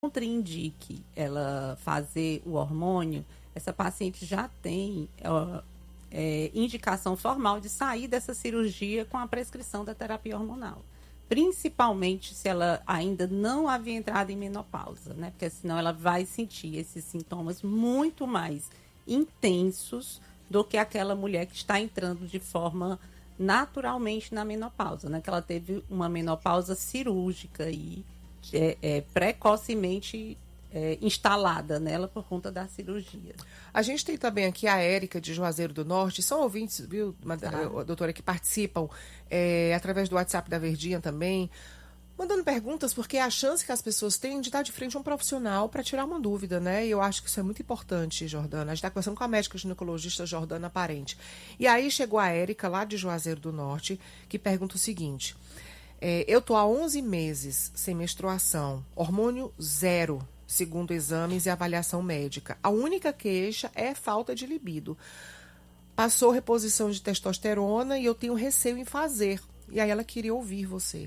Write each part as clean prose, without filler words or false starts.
contraindique ela fazer o hormônio, essa paciente já tem indicação formal de sair dessa cirurgia com a prescrição da terapia hormonal. Principalmente se ela ainda não havia entrado em menopausa, né? Porque senão ela vai sentir esses sintomas muito mais intensos do que aquela mulher que está entrando de forma naturalmente na menopausa, né? Que ela teve uma menopausa cirúrgica e precocemente instalada nela por conta da cirurgia. A gente tem também aqui a Érica de Juazeiro do Norte, são ouvintes, viu, doutora, que participam através do WhatsApp da Verdinha também, mandando perguntas, porque é a chance que as pessoas têm de estar de frente a um profissional para tirar uma dúvida, né? E eu acho que isso é muito importante, Jordana. A gente está conversando com a médica ginecologista Jordana Parente. E aí chegou a Érica, lá de Juazeiro do Norte, que pergunta o seguinte: eu estou há 11 meses sem menstruação, hormônio zero, segundo exames e avaliação médica. A única queixa é falta de libido. Passou reposição de testosterona e eu tenho receio em fazer. E aí ela queria ouvir você.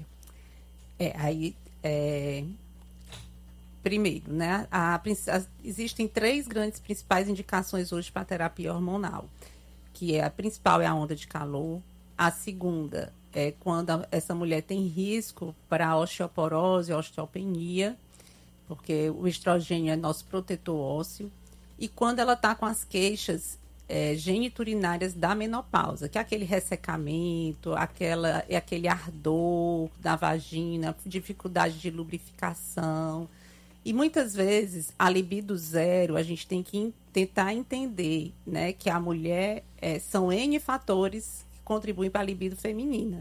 Primeiro, né? Existem 3 grandes principais indicações hoje para a terapia hormonal, que a principal é a onda de calor, a segunda é quando essa mulher tem risco para osteoporose, osteopenia, porque o estrogênio é nosso protetor ósseo, e quando ela está com as queixas geniturinárias da menopausa, que é aquele ressecamento, aquele ardor da vagina, dificuldade de lubrificação. E muitas vezes a libido zero, a gente tem que tentar entender, né, que a mulher são N fatores que contribuem para a libido feminina.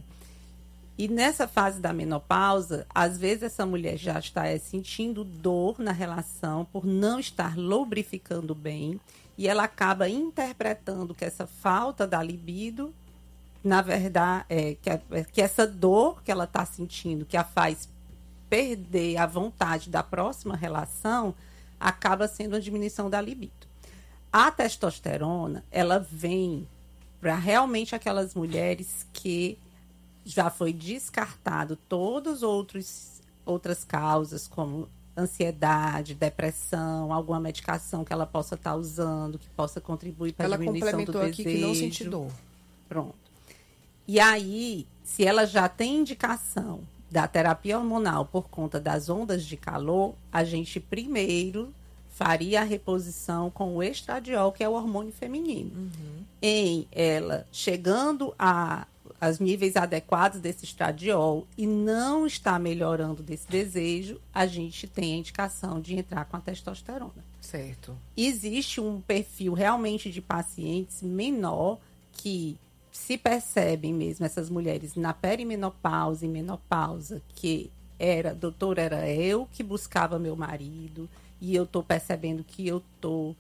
E nessa fase da menopausa, às vezes essa mulher já está sentindo dor na relação por não estar lubrificando bem, e ela acaba interpretando que essa falta da libido, na verdade, que essa dor que ela está sentindo, que a faz perder a vontade da próxima relação, acaba sendo uma diminuição da libido. A testosterona, ela vem para realmente aquelas mulheres que já foi descartado todas outras causas, como ansiedade, depressão, alguma medicação que ela possa estar usando, que possa contribuir para a diminuição do desejo. Ela complementou aqui que não sente dor. Pronto. E aí, se ela já tem indicação da terapia hormonal por conta das ondas de calor, a gente primeiro faria a reposição com o estradiol, que é o hormônio feminino. Uhum. Em ela chegando aos níveis adequados desse estradiol e não está melhorando desse desejo, a gente tem a indicação de entrar com a testosterona. Certo. Existe um perfil realmente de pacientes menor que se percebem mesmo, essas mulheres na perimenopausa e menopausa, que doutor, era eu que buscava meu marido e eu estou percebendo que eu estou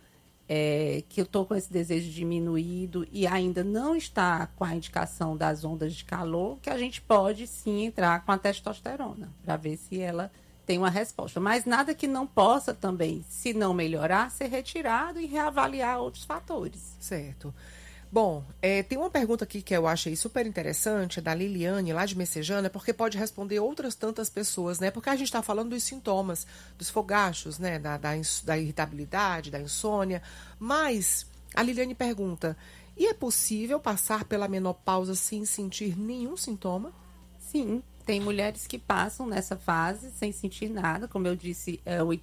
com esse desejo diminuído e ainda não está com a indicação das ondas de calor, que a gente pode sim entrar com a testosterona, para ver se ela tem uma resposta. Mas nada que não possa também, se não melhorar, ser retirado e reavaliar outros fatores. Certo. Bom, tem uma pergunta aqui que eu achei super interessante, da Liliane, lá de Messejana, porque pode responder outras tantas pessoas, né? Porque a gente está falando dos sintomas, dos fogachos, né? Da irritabilidade, da insônia. Mas a Liliane pergunta: e é possível passar pela menopausa sem sentir nenhum sintoma? Sim, tem mulheres que passam nessa fase sem sentir nada. Como eu disse,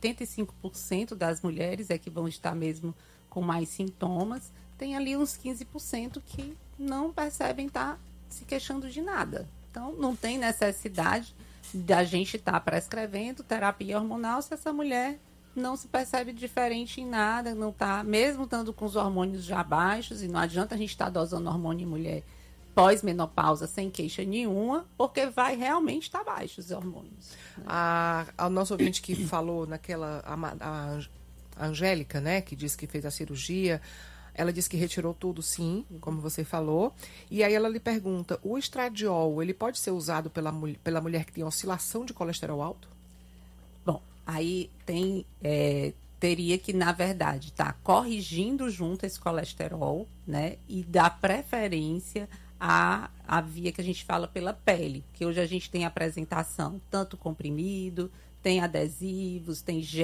85% das mulheres que vão estar mesmo com mais sintomas. Tem ali uns 15% que não percebem estar se queixando de nada. Então, não tem necessidade da gente estar prescrevendo terapia hormonal se essa mulher não se percebe diferente em nada, não está, mesmo estando com os hormônios já baixos, e não adianta a gente estar dosando hormônio em mulher pós-menopausa sem queixa nenhuma, porque vai realmente estar baixo os hormônios. Né? A nosso ouvinte que falou a Angélica, né, que disse que fez a cirurgia, ela disse que retirou tudo, sim, como você falou. E aí ela lhe pergunta: o estradiol, ele pode ser usado pela mulher que tem oscilação de colesterol alto? Bom, aí teria que, na verdade, estar corrigindo junto esse colesterol, né? E dar preferência à via que a gente fala pela pele. Que hoje a gente tem apresentação tanto comprimido, tem adesivos, tem gel